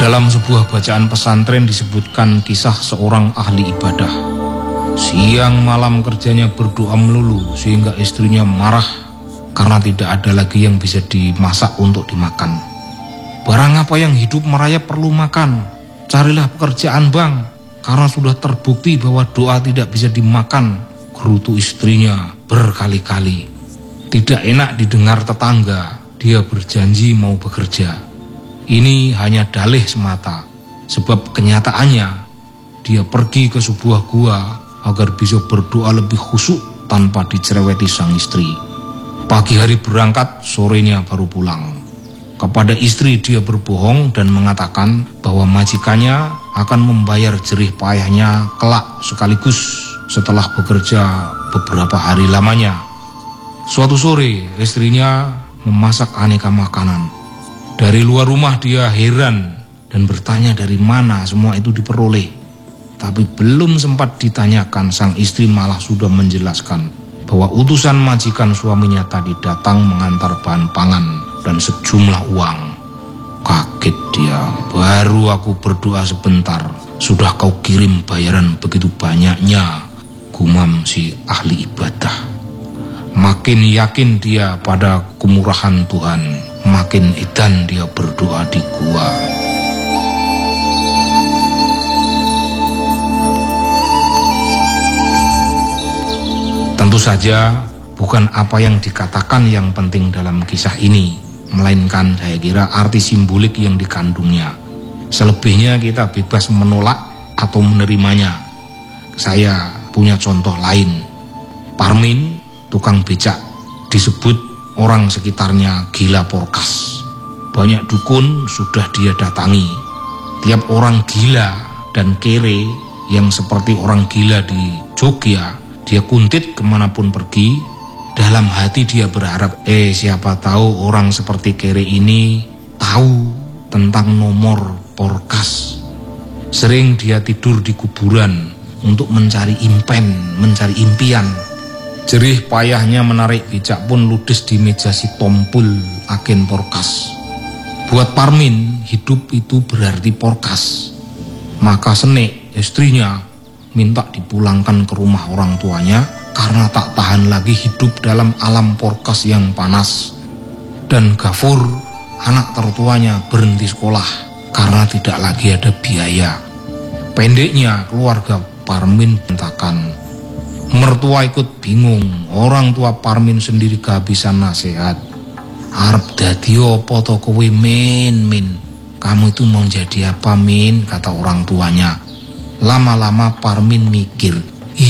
Dalam sebuah bacaan pesantren disebutkan kisah seorang ahli ibadah. Siang malam kerjanya berdoa melulu sehingga istrinya marah karena tidak ada lagi yang bisa dimasak untuk dimakan. Barang apa yang hidup merayap perlu makan. Carilah pekerjaan bang, karena sudah terbukti bahwa doa tidak bisa dimakan, gerutu istrinya berkali-kali. Tidak enak didengar tetangga, dia berjanji mau bekerja. Ini hanya dalih semata, sebab kenyataannya dia pergi ke sebuah gua agar bisa berdoa lebih khusyuk tanpa dicereweti sang istri. Pagi hari berangkat, sorenya baru pulang. Kepada istri dia berbohong dan mengatakan bahwa majikannya akan membayar jerih payahnya kelak sekaligus setelah bekerja beberapa hari lamanya. Suatu sore istrinya memasak aneka makanan. Dari luar rumah dia heran dan bertanya dari mana semua itu diperoleh. Tapi belum sempat ditanyakan, sang istri malah sudah menjelaskan bahwa utusan majikan suaminya tadi datang mengantar bahan pangan dan sejumlah uang. Kaget dia, baru aku berdoa sebentar, sudah kau kirim bayaran begitu banyaknya, gumam si ahli ibadah. Makin yakin dia pada kemurahan Tuhan, makin edan dia berdoa di gua. Tentu saja bukan apa yang dikatakan yang penting dalam kisah ini, melainkan saya kira arti simbolik yang dikandungnya. Selebihnya kita bebas menolak atau menerimanya. Saya punya contoh lain. Parmin, tukang becak, disebut orang sekitarnya gila porkas. Banyak dukun sudah dia datangi. Tiap orang gila dan kere yang seperti orang gila di Jogja, dia kuntit kemanapun pergi. Dalam hati dia berharap, siapa tahu orang seperti kere ini tahu tentang nomor porkas. Sering dia tidur di kuburan untuk mencari mencari impian. Jerih payahnya menarik becak pun ludes di meja si tompul agen porkas. Buat Parmin, hidup itu berarti porkas. Maka Senik, istrinya, minta dipulangkan ke rumah orang tuanya karena tak tahan lagi hidup dalam alam porkas yang panas. Dan Gafur, anak tertuanya, berhenti sekolah karena tidak lagi ada biaya. Pendeknya, keluarga Parmin bentakan. Mertua ikut bingung, orang tua Parmin sendiri kehabisan nasihat. Arep dadi apa to kowe, Min? Kamu itu mau jadi apa, Min? Kata orang tuanya. Lama-lama Parmin mikir,